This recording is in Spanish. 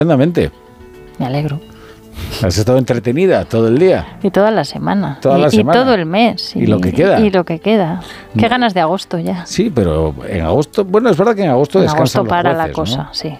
Estupendamente. Me alegro. Has estado entretenida todo el día. Y toda la semana. Y todo el mes. Y lo que queda. Y lo que queda. Qué ganas de agosto ya. Sí, pero en agosto... Bueno, es verdad que en agosto descansan para los jueces, la cosa, ¿no? sí.